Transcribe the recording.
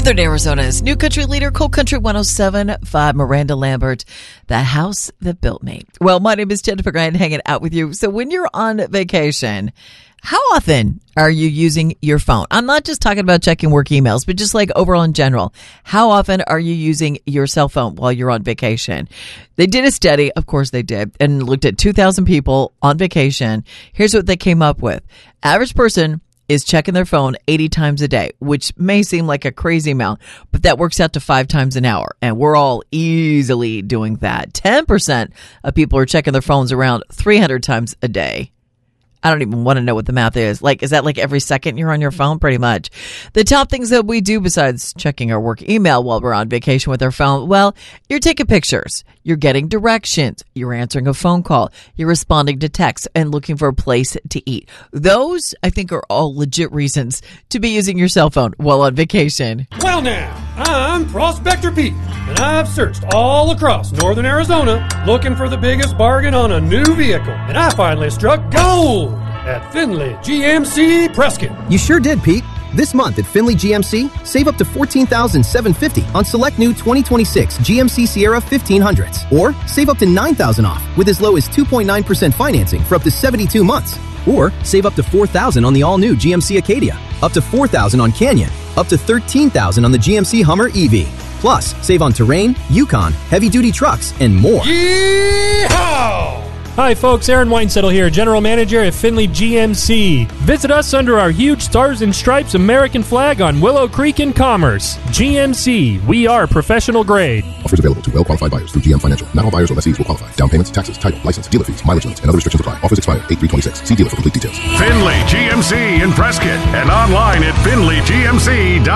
Northern Arizona's new country leader, Cold Country 107.5, Miranda Lambert, the house that built me. Well, my name is Jennifer Grant, hanging out with you. So when you're on vacation, how often are you using your phone? I'm not just talking about checking work emails, but just like overall in general. How often are you using your cell phone while you're on vacation? They did a study, of course they did, and looked at 2,000 people on vacation. Here's what they came up with. Average person is checking their phone 80 times a day, which may seem like a crazy amount, but that works out to 5 times an hour. And we're all easily doing that. 10% of people are checking their phones around 300 times a day. I don't even want to know what the math is. Like, is that like every second you're on your phone? Pretty much. The top things that we do besides checking our work email while we're on vacation with our phone, well, you're taking pictures, you're getting directions, you're answering a phone call, you're responding to texts, and looking for a place to eat. Those, I think, are all legit reasons to be using your cell phone while on vacation. Well now, I'm Prospector Pete, and I've searched all across northern Arizona looking for the biggest bargain on a new vehicle, and I finally struck gold at Finley GMC Prescott. You sure did, Pete. This month at Finley GMC, save up to $14,750 on select new 2026 GMC Sierra 1500s. Or save up to $9,000 off with as low as 2.9% financing for up to 72 months. Or save up to $4,000 on the all-new GMC Acadia, up to $4,000 on Canyon, up to $13,000 on the GMC Hummer EV. Plus, save on Terrain, Yukon, heavy-duty trucks, and more. Yeehaw! Hi folks, Aaron Weinsettle here, General Manager at Finley GMC. Visit us under our huge Stars and Stripes American flag on Willow Creek in Commerce. GMC, we are professional grade. Offers available to well-qualified buyers through GM Financial. Not all buyers or lessees will qualify. Down payments, taxes, title, license, dealer fees, mileage limits, and other restrictions apply. Offers expire 8/3/26. See dealer for complete details. Finley GMC in Prescott and online at finleygmc.com.